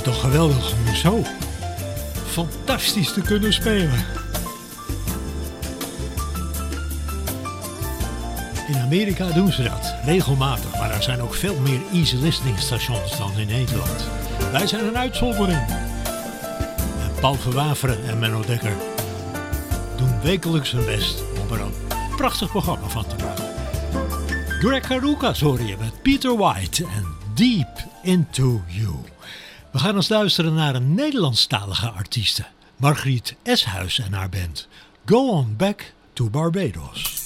toch geweldig om zo fantastisch te kunnen spelen. In Amerika doen ze dat regelmatig, maar er zijn ook veel meer easy listening stations dan in Nederland. Wij zijn een uitzondering. En Paul Verwaveren en Menno Dekker doen wekelijks hun best om er een prachtig programma van te maken. Greg Karukas hoor je met Peter White en Deep Into You. We gaan eens luisteren naar een Nederlandstalige artieste, Margriet Eshuis en haar band Go On Back to Barbados.